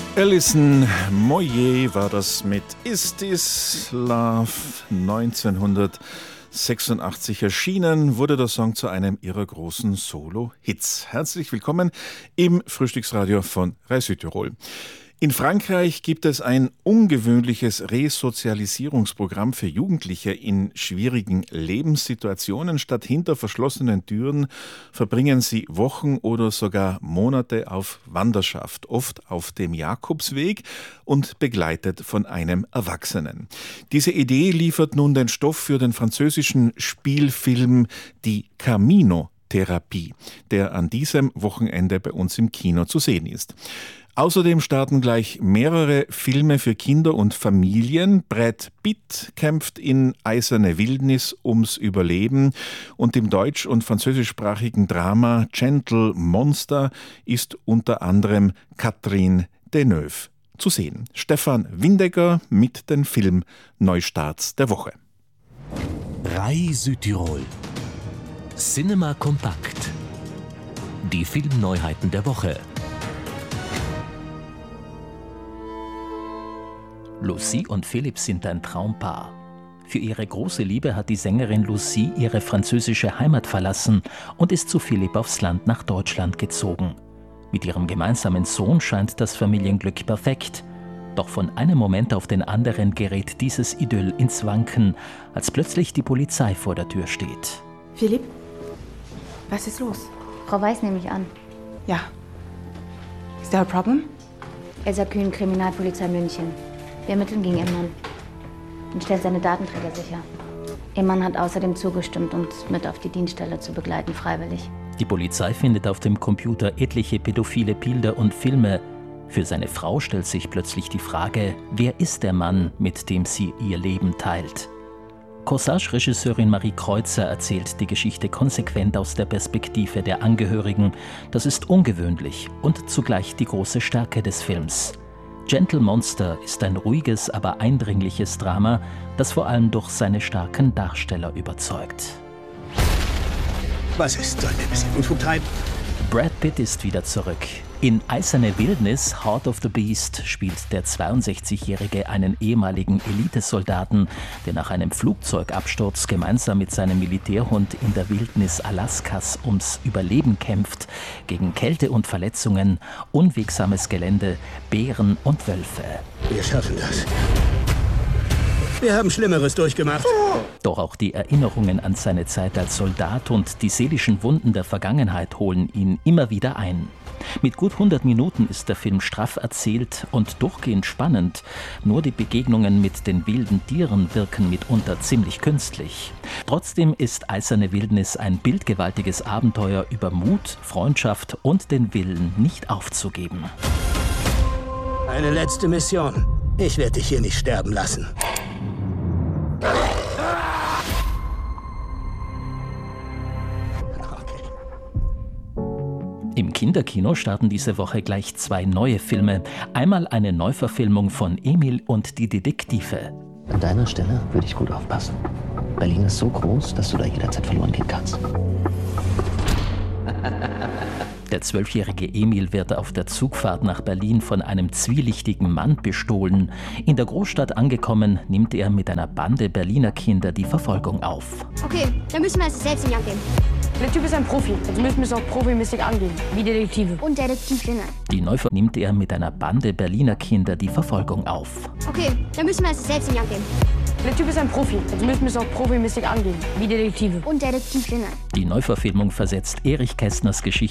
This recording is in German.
Alison Moyet war das mit Is This Love. 1986 erschienen, wurde der Song zu einem ihrer großen Solo-Hits. Herzlich willkommen im Frühstücksradio von Rai Südtirol. In Frankreich gibt es ein ungewöhnliches Resozialisierungsprogramm für Jugendliche in schwierigen Lebenssituationen. Statt hinter verschlossenen Türen verbringen sie Wochen oder sogar Monate auf Wanderschaft, oft auf dem Jakobsweg und begleitet von einem Erwachsenen. Diese Idee liefert nun den Stoff für den französischen Spielfilm Die Camino-Therapie, der an diesem Wochenende bei uns im Kino zu sehen ist. Außerdem starten gleich mehrere Filme für Kinder und Familien. Brad Pitt kämpft in Eiserne Wildnis ums Überleben und im deutsch- und französischsprachigen Drama Gentle Monster ist unter anderem Catherine Deneuve zu sehen. Stefan Windegger mit den Film-Neustarts der Woche. Rai Südtirol. Cinema Kompakt. Die Filmneuheiten der Woche. Lucie und Philipp sind ein Traumpaar. Für ihre große Liebe hat die Sängerin Lucie ihre französische Heimat verlassen und ist zu Philipp aufs Land nach Deutschland gezogen. Mit ihrem gemeinsamen Sohn scheint das Familienglück perfekt. Doch von einem Moment auf den anderen gerät dieses Idyll ins Wanken, als plötzlich die Polizei vor der Tür steht. Philipp, was ist los? Frau Weiß nehme ich an. Ja. Is there a problem? Elsa Kühn, Kriminalpolizei München. Wir ermitteln gegen Ihren Mann und stellen seine Datenträger sicher. Ihr Mann hat außerdem zugestimmt, uns mit auf die Dienststelle zu begleiten, freiwillig. Die Polizei findet auf dem Computer etliche pädophile Bilder und Filme. Für seine Frau stellt sich plötzlich die Frage, wer ist der Mann, mit dem sie ihr Leben teilt? Corsage-Regisseurin Marie Kreuzer erzählt die Geschichte konsequent aus der Perspektive der Angehörigen. Das ist ungewöhnlich und zugleich die große Stärke des Films. Gentle Monster ist ein ruhiges, aber eindringliches Drama, das vor allem durch seine starken Darsteller überzeugt. Was ist? Sollen wir ein bisschen Unfug treiben? Brad Pitt ist wieder zurück. In Eiserne Wildnis, Heart of the Beast, spielt der 62-Jährige einen ehemaligen Elitesoldaten, der nach einem Flugzeugabsturz gemeinsam mit seinem Militärhund in der Wildnis Alaskas ums Überleben kämpft, gegen Kälte und Verletzungen, unwegsames Gelände, Bären und Wölfe. Wir schaffen das. Wir haben Schlimmeres durchgemacht. Doch auch die Erinnerungen an seine Zeit als Soldat und die seelischen Wunden der Vergangenheit holen ihn immer wieder ein. Mit gut 100 Minuten ist der Film straff erzählt und durchgehend spannend. Nur die Begegnungen mit den wilden Tieren wirken mitunter ziemlich künstlich. Trotzdem ist Eiserne Wildnis ein bildgewaltiges Abenteuer über Mut, Freundschaft und den Willen, nicht aufzugeben. Eine letzte Mission. Ich werde dich hier nicht sterben lassen. Im Kinderkino starten diese Woche gleich 2 neue Filme. Einmal eine Neuverfilmung von Emil und die Detektive. An deiner Stelle würde ich gut aufpassen. Berlin ist so groß, dass du da jederzeit verloren gehen kannst. Der 12-jährige Emil wird auf der Zugfahrt nach Berlin von einem zwielichtigen Mann bestohlen. In der Großstadt angekommen, nimmt er mit einer Bande Berliner Kinder die Verfolgung auf. Okay, dann müssen wir es selbst in die Hand nehmen. Der Typ ist ein Profi, also müssen wir es auch profimäßig angehen, wie Detektive. Und Detektivin. Die Neuverfilmung nimmt er mit einer Bande Berliner Kinder die Verfolgung auf. Okay, dann müssen wir es selbst in die Hand nehmen. Der Typ ist ein Profi, also müssen wir es auch profimäßig angehen, wie Detektive. Und Detektivin. Die Neuverfilmung versetzt Erich Kästners Geschichte